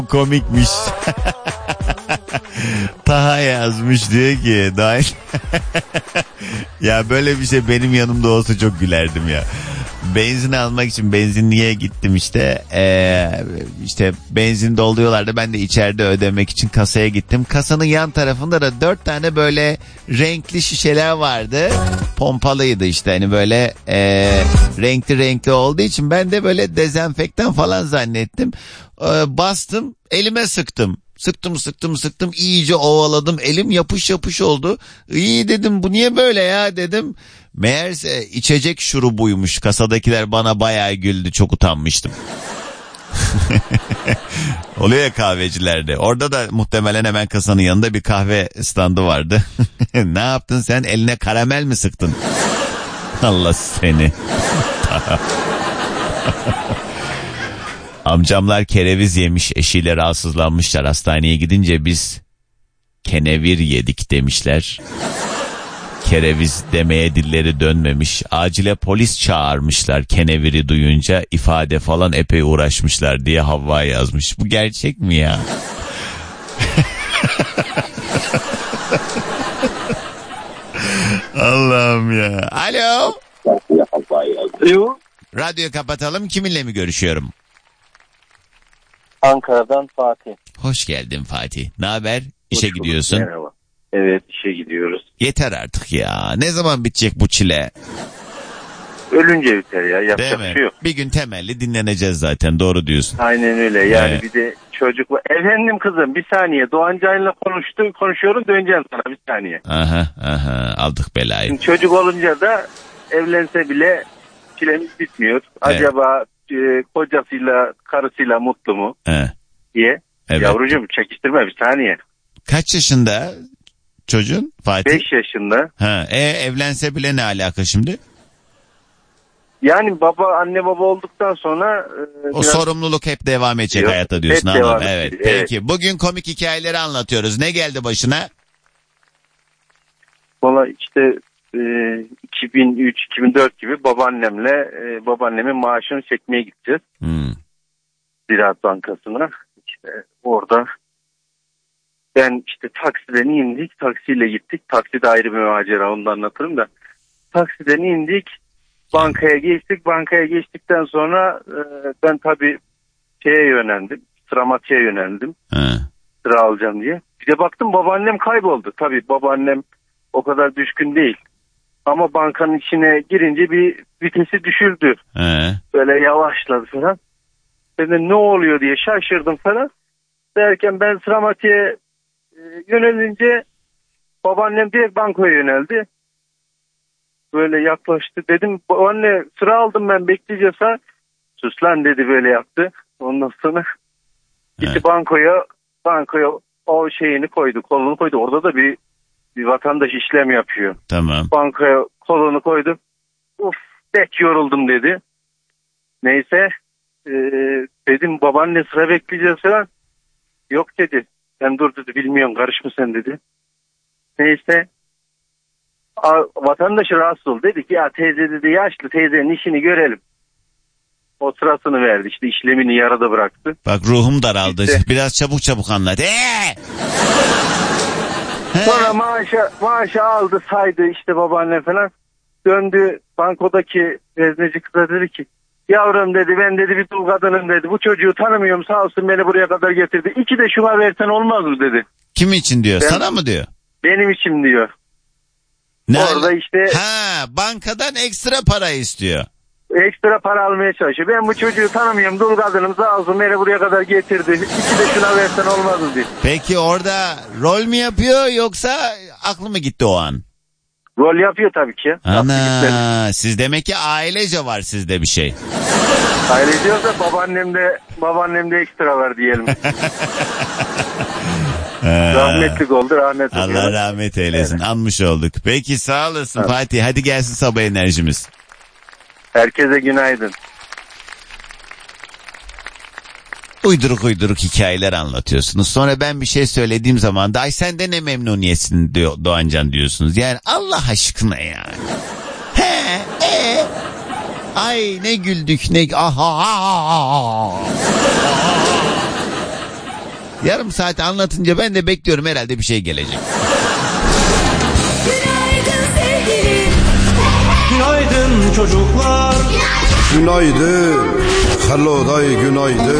komikmiş. Taha yazmış diyor ki ya böyle bir şey benim yanımda olsa çok gülerdim ya. Benzin almak için benzinliğe gittim işte. İşte benzin dolduruyorlardı. Ben de içeride ödemek için kasaya gittim. Kasanın yan tarafında da 4 tane böyle renkli şişeler vardı. Pompalıydı işte hani böyle renkli renkli olduğu için ben de böyle dezenfektan falan zannettim. Bastım, elime sıktım. Sıktım iyice ovaladım, elim yapış oldu. İyi dedim, bu niye böyle ya dedim. Meğerse içecek şurubuymuş. Kasadakiler bana bayağı güldü, çok utanmıştım. Oluyor ya kahvecilerde. Orada da muhtemelen hemen kasanın yanında bir kahve standı vardı. Ne yaptın sen, eline karamel mi sıktın? Allah seni. Amcamlar kereviz yemiş, eşiyle rahatsızlanmışlar. Hastaneye gidince biz kenevir yedik demişler. Kereviz demeye dilleri dönmemiş. Acile polis çağırmışlar keneviri duyunca, ifade falan epey uğraşmışlar diye Havva yazmış. Bu gerçek mi ya? Allah'ım ya. Alo. Alo. Radyoyu kapatalım. Kiminle mi görüşüyorum? Ankara'dan Fatih. Hoş geldin Fatih. Ne haber? İşe gidiyorsun. Merhaba. Evet, işe gidiyoruz. Yeter artık ya. Ne zaman bitecek bu çile? Ölünce biter ya. Yapacak Değil mi? bir şey yok. Bir gün temelli dinleneceğiz zaten. Doğru diyorsun. Aynen öyle. Yani Evet. bir de çocuk var. Efendim kızım, bir saniye. Doğancay'la konuşuyorum, döneceğim sana bir saniye. Aha. Aldık belayı. Şimdi çocuk olunca da evlense bile çilemiz bitmiyor. Evet. Acaba kocasıyla, karısıyla mutlu mu diye. Evet. Yavrucuğum çekiştirme bir saniye. Kaç yaşında çocuğun Fatih? 5 yaşında. Evlense bile ne alaka şimdi? Yani anne baba olduktan sonra O sorumluluk hep devam edecek Yok, hayatta diyorsun. hep devam Anladım. Evet. edecek, evet. Peki bugün komik hikayeleri anlatıyoruz. Ne geldi başına? valla işte 2003-2004 gibi babaannemin maaşını çekmeye gideceğiz. Ziraat Bankası'na. İşte orada ben işte taksiden indik, taksiyle gittik. Taksi de ayrı bir macera, onu da anlatırım da. Taksiden indik, bankaya geçtik. Bankaya geçtikten sonra ben tabii sıramatiğe yöneldim. Sıra alacağım diye. Bir de baktım babaannem kayboldu. Tabii babaannem o kadar düşkün değil. Ama bankanın içine girince bir vitesi düşürdü. Böyle yavaşladı falan. Ben de ne oluyor diye şaşırdım falan. Derken ben sıramatiğe yönelince babaannem direkt bankaya yöneldi. Böyle yaklaştı. Dedim babaanne sıra aldım ben, bekleyeceğiz ha. Sus lan dedi, böyle yaptı. Ondan sonra gitti bankaya o şeyini koydu, kolunu koydu. Orada da bir vatandaş işlem yapıyor. Tamam. Bankaya kolunu koydu. Uf, pek yoruldum dedi. Neyse dedim babaanne sıra bekleyeceğiz falan. Yok dedi. Sen dur dedi, bilmiyorum, karışma sen dedi. Neyse vatandaş rahatsız oldu. Dedi ki ya teyze dedi, yaşlı teyzenin işini görelim. O sırasını verdi, işte işlemini yarıda bıraktı. Bak ruhum daraldı. İşte. Biraz çabuk anlat. Sonra maaşı aldı, saydı işte babaanne falan. Döndü bankodaki vezneci kıza dedi ki yavrum dedi, ben dedi bir dul kadınım dedi. Bu çocuğu tanımıyorum, sağ olsun beni buraya kadar getirdi. 2 de şuna versen olmaz mı dedi. Kim için diyor? Sana mı diyor? Benim için diyor. Orada işte. Bankadan ekstra para istiyor. Ekstra para almaya çalışıyor. Ben bu çocuğu tanımıyorum, dul kadınım, sağ olsun beni buraya kadar getirdi. 2 de şuna versen olmaz mı diyor. Peki orada rol mü yapıyor yoksa aklı mı gitti o an? Rol yapıyor tabii ki. Ana, siz demek ki ailece var sizde bir şey. Ailece diyorsa babaannemde ekstra var diyelim. Rahmetlik oldu, rahmet oldu. Allah rahmet eylesin. Evet. Anmış olduk. Peki sağ olasın Fatih. Hadi gelsin sabah enerjimiz. Herkese günaydın. Uyduruk hikayeler anlatıyorsunuz. Sonra ben bir şey söylediğim zaman da ay sen de ne memnuniyetsin diyor Doğancan diyorsunuz. Yani Allah aşkına yani. Ay ne güldük ne Yarım saat anlatınca ben de bekliyorum, herhalde bir şey gelecek. Günaydın sevgilim. Günaydın çocuklar. Günaydın. Hello day günaydın.